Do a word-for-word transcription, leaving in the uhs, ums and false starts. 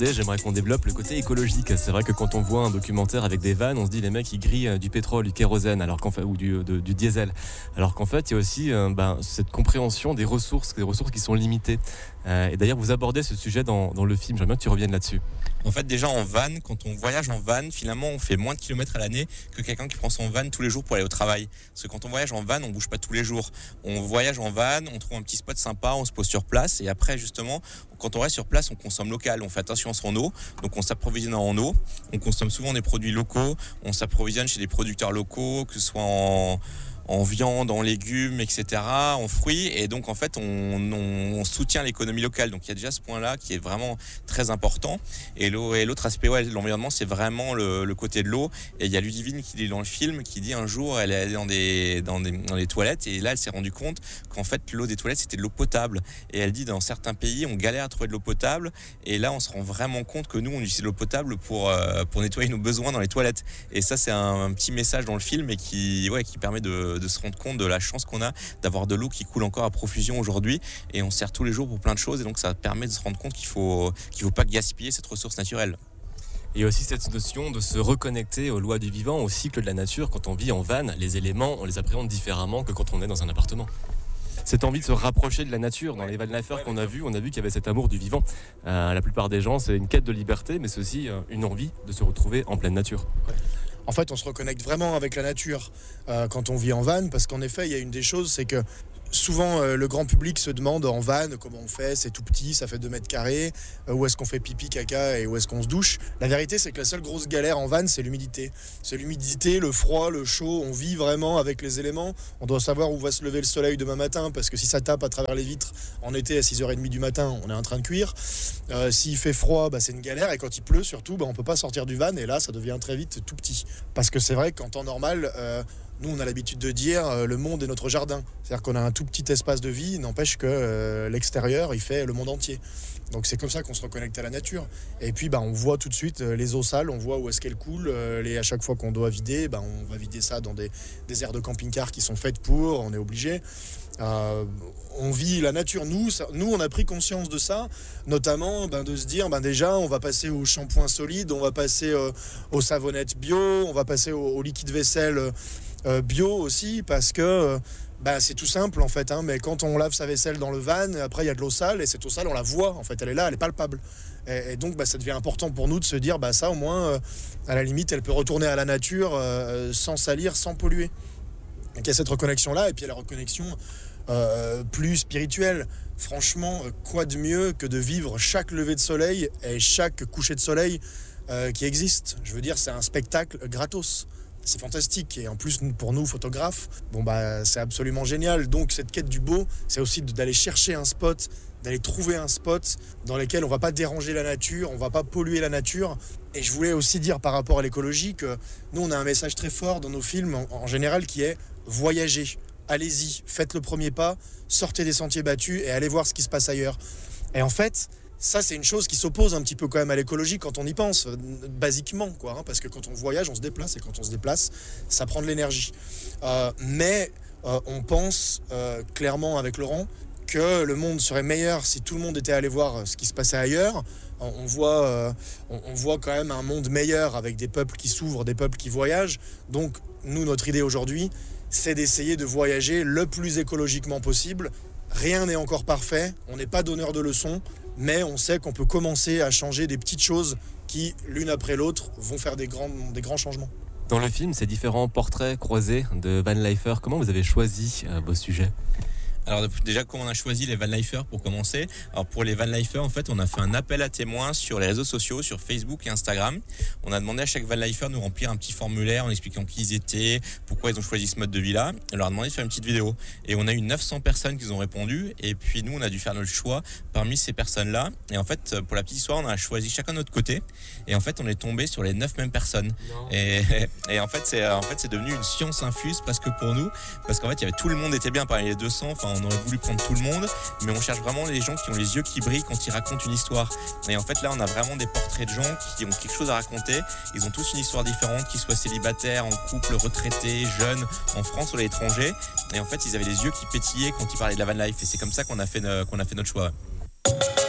J'aimerais qu'on développe le côté écologique. C'est vrai que quand on voit un documentaire avec des vannes, on se dit les mecs ils grillent du pétrole, du kérosène, alors qu'en fait, ou du, de, du diesel. Alors qu'en fait, il y a aussi euh, ben, cette compréhension des ressources, des ressources qui sont limitées. Euh, et d'ailleurs, vous abordez ce sujet dans, dans le film. J'aimerais bien que tu reviennes là-dessus. En fait, déjà en van, quand on voyage en van, finalement, on fait moins de kilomètres à l'année que quelqu'un qui prend son van tous les jours pour aller au travail. Parce que quand on voyage en van, on bouge pas tous les jours. On voyage en van, on trouve un petit spot sympa, on se pose sur place. Et après, justement, quand on reste sur place, on consomme local. On fait attention à son eau. Donc, on s'approvisionne en eau. On consomme souvent des produits locaux. On s'approvisionne chez des producteurs locaux, que ce soit en... en viande, en légumes, et cetera, en fruits. Et donc, en fait, on, on, on soutient l'économie locale. Donc, il y a déjà ce point-là qui est vraiment très important. Et, l'eau, et l'autre aspect, ouais, l'environnement, c'est vraiment le, le côté de l'eau. Et il y a Ludivine qui dit dans le film, qui dit un jour, elle est allée dans des, dans des, dans des toilettes. Et là, elle s'est rendue compte qu'en fait, l'eau des toilettes, c'était de l'eau potable. Et elle dit, dans certains pays, on galère à trouver de l'eau potable. Et là, on se rend vraiment compte que nous, on utilise de l'eau potable pour, euh, pour nettoyer nos besoins dans les toilettes. Et ça, c'est un, un petit message dans le film et qui, ouais, qui permet de de se rendre compte de la chance qu'on a d'avoir de l'eau qui coule encore à profusion aujourd'hui, et on sert tous les jours pour plein de choses, et donc ça permet de se rendre compte qu'il faut qu'il faut pas gaspiller cette ressource naturelle. Et aussi cette notion de se reconnecter aux lois du vivant, au cycle de la nature. Quand on vit en van, les éléments, on les appréhende différemment que quand on est dans un appartement. Cette envie de se rapprocher de la nature. Dans les van lifers qu'on a vus, on a vu qu'il y avait cet amour du vivant. Euh, la plupart des gens, c'est une quête de liberté, mais c'est aussi euh, une envie de se retrouver en pleine nature. En fait, on se reconnecte vraiment avec la nature euh, quand on vit en van, parce qu'en effet, il y a une des choses, c'est que souvent euh, le grand public se demande en van comment on fait, c'est tout petit, ça fait deux mètres carrés, euh, où est-ce qu'on fait pipi, caca et où est-ce qu'on se douche. La vérité, c'est que la seule grosse galère en van, c'est l'humidité. C'est l'humidité, le froid, le chaud, on vit vraiment avec les éléments. On doit savoir où va se lever le soleil demain matin, parce que si ça tape à travers les vitres en été à six heures trente du matin, on est en train de cuire. Euh, s'il fait froid, bah, c'est une galère, et quand il pleut surtout, bah, on peut pas sortir du van, et là ça devient très vite tout petit. Parce que c'est vrai qu'en temps normal, euh, nous, on a l'habitude de dire euh, le monde est notre jardin. C'est-à-dire qu'on a un tout petit espace de vie, n'empêche que euh, l'extérieur, il fait le monde entier. Donc c'est comme ça qu'on se reconnecte à la nature. Et puis bah, on voit tout de suite euh, les eaux sales, on voit où est-ce qu'elles coulent. Euh, les, à chaque fois qu'on doit vider, bah, on va vider ça dans des, des aires de camping-car qui sont faites pour, on est obligé. Euh, on vit la nature, nous, ça, nous on a pris conscience de ça, notamment ben, de se dire ben, déjà on va passer au shampoing solide, on va passer euh, aux savonnettes bio, on va passer au, au liquide vaisselle euh, bio aussi, parce que euh, ben, c'est tout simple en fait, hein, mais quand on lave sa vaisselle dans le van, après il y a de l'eau sale, et cette eau sale on la voit, en fait elle est là, elle est palpable. Et, et donc bah, ça devient important pour nous de se dire bah, ça au moins euh, à la limite elle peut retourner à la nature euh, sans salir, sans polluer. Donc il y a cette reconnexion là, et puis il y a la reconnexion Euh, plus spirituel. Franchement, quoi de mieux que de vivre chaque lever de soleil et chaque coucher de soleil euh, qui existe. Je veux dire, c'est un spectacle gratos. C'est fantastique. Et en plus, pour nous, photographes, bon bah, c'est absolument génial. Donc, cette quête du beau, c'est aussi d'aller chercher un spot, d'aller trouver un spot dans lequel on va pas déranger la nature, on va pas polluer la nature. Et je voulais aussi dire par rapport à l'écologie que nous, on a un message très fort dans nos films, en, en général, qui est voyager. Allez-y, faites le premier pas, sortez des sentiers battus et allez voir ce qui se passe ailleurs. Et en fait, ça c'est une chose qui s'oppose un petit peu quand même à l'écologie quand on y pense, basiquement, quoi, hein, parce que quand on voyage, on se déplace, et quand on se déplace, ça prend de l'énergie. Euh, mais euh, on pense euh, clairement avec Laurent que le monde serait meilleur si tout le monde était allé voir ce qui se passait ailleurs. On voit, euh, on voit quand même un monde meilleur avec des peuples qui s'ouvrent, des peuples qui voyagent. Donc nous, notre idée aujourd'hui, c'est d'essayer de voyager le plus écologiquement possible. Rien n'est encore parfait, on n'est pas donneur de leçons, mais on sait qu'on peut commencer à changer des petites choses qui, l'une après l'autre, vont faire des grands, des grands changements. Dans le film, ces différents portraits croisés de van lifers, comment vous avez choisi euh, vos sujets ? Alors déjà, comment on a choisi les van lifers pour commencer? Alors pour les van lifers, en fait, on a fait un appel à témoins sur les réseaux sociaux, sur Facebook et Instagram. On a demandé à chaque van lifer de nous remplir un petit formulaire en expliquant qui ils étaient, pourquoi ils ont choisi ce mode de vie-là. On leur a demandé de faire une petite vidéo. Et on a eu neuf cents personnes qui nous ont répondu. Et puis nous, on a dû faire notre choix parmi ces personnes-là. Et en fait, pour la petite histoire, on a choisi chacun de notre côté. Et en fait, on est tombé sur les neuf mêmes personnes. Et, et en fait, c'est en fait, c'est devenu une science infuse presque pour nous, parce qu'en fait, il y avait tout le monde était bien parmi les deux cents. Enfin, on aurait voulu prendre tout le monde, mais on cherche vraiment les gens qui ont les yeux qui brillent quand ils racontent une histoire. Et en fait, là, on a vraiment des portraits de gens qui ont quelque chose à raconter. Ils ont tous une histoire différente, qu'ils soient célibataires, en couple, retraités, jeunes, en France ou à l'étranger. Et en fait, ils avaient les yeux qui pétillaient quand ils parlaient de la van life. Et c'est comme ça qu'on a fait, qu'on a fait notre choix.